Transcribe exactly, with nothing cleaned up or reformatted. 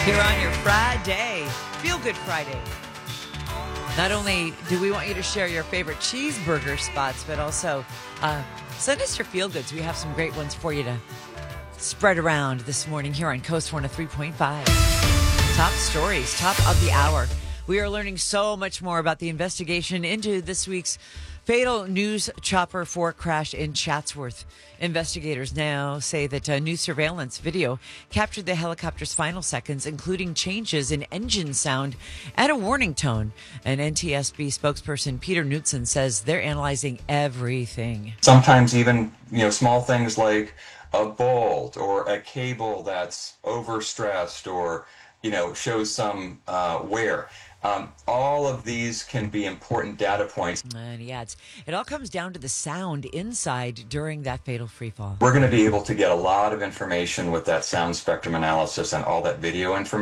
Here on your Friday, Feel Good Friday. Not only do we want you to share your favorite cheeseburger spots, but also uh, send us your feel goods. We have some great ones for you to spread around this morning here on Coast one oh three point five. Top stories, top of the hour. We are learning so much more about the investigation into this week's fatal news chopper fork crash in Chatsworth. Investigators now say that uh, new surveillance video captured the helicopter's final seconds, including changes in engine sound and a warning tone. An N T S B spokesperson, Peter Knutson, says they're analyzing everything. Sometimes even, you know, small things like a bolt or a cable that's overstressed or, you know, shows some uh, wear. Um, all of these can be important data points. And he adds, it all comes down to the sound inside during that fatal freefall. We're going to be able to get a lot of information with that sound spectrum analysis and all that video information.